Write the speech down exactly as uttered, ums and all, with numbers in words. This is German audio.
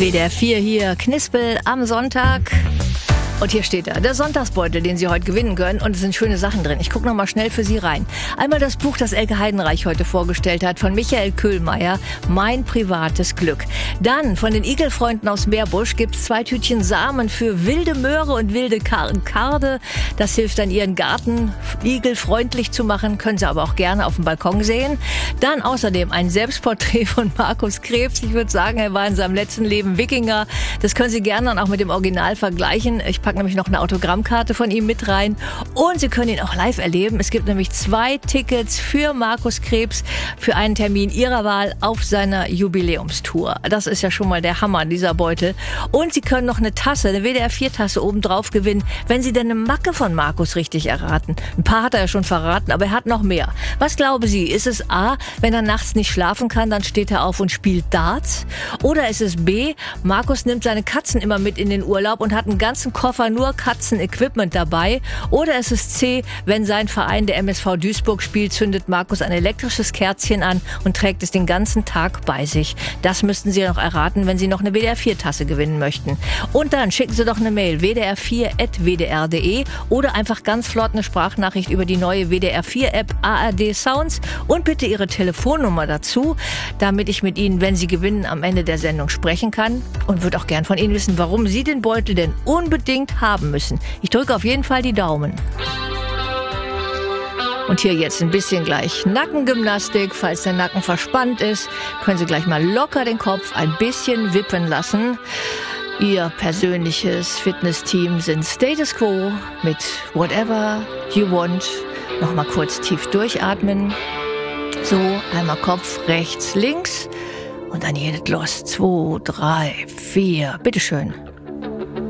W D R vier hier, Knispel am Sonntag. Und hier steht er, der Sonntagsbeutel, den Sie heute gewinnen können. Und es sind schöne Sachen drin. Ich gucke noch mal schnell für Sie rein. Einmal das Buch, das Elke Heidenreich heute vorgestellt hat, von Michael Köhlmeier, Mein privates Glück. Dann von den Igelfreunden aus Meerbusch gibt es zwei Tütchen Samen für wilde Möhre und wilde Kar Karde. Das hilft dann, Ihren Garten igelfreundlich zu machen. Können Sie aber auch gerne auf dem Balkon sehen. Dann außerdem ein Selbstporträt von Markus Krebs. Ich würde sagen, er war in seinem letzten Leben Wikinger. Das können Sie gerne dann auch mit dem Original vergleichen. Ich packe nämlich noch eine Autogrammkarte von ihm mit rein. Und Sie können ihn auch live erleben. Es gibt nämlich zwei Tickets für Markus Krebs für einen Termin Ihrer Wahl auf seiner Jubiläumstour. Das ist ja schon mal der Hammer, dieser Beutel. Und Sie können noch eine Tasse, eine W D R vier Tasse obendrauf gewinnen, wenn Sie denn eine Macke von Markus richtig erraten. Ein paar hat er ja schon verraten, aber er hat noch mehr. Was glauben Sie? Ist es A, wenn er nachts nicht schlafen kann, dann steht er auf und spielt Darts? Oder ist es B, Markus nimmt seine Katzen immer mit in den Urlaub und hat einen ganzen Koffer nur Katzenequipment dabei? Oder ist es C, wenn sein Verein, der M S V Duisburg, spielt, zündet Markus ein elektrisches Kerzchen an und trägt es den ganzen Tag bei sich? Das müssten Sie noch erraten, wenn Sie noch eine W D R vier Tasse gewinnen möchten. Und dann schicken Sie doch eine Mail, w d r vier at w d r punkt d e, oder einfach ganz flott eine Sprachnachricht über die neue W D R vier App A R D Sounds und bitte Ihre Telefonnummer dazu, damit ich mit Ihnen, wenn Sie gewinnen, am Ende der Sendung sprechen kann, und würde auch gern von Ihnen wissen, warum Sie den Beutel denn unbedingt haben müssen. Ich drücke auf jeden Fall die Daumen. Und hier jetzt ein bisschen gleich Nackengymnastik. Falls der Nacken verspannt ist, können Sie gleich mal locker den Kopf ein bisschen wippen lassen. Ihr persönliches Fitnessteam sind Status Quo mit Whatever You Want. Nochmal kurz tief durchatmen. So, einmal Kopf rechts, links. Und dann geht es los. Zwei, drei, vier. Bitteschön.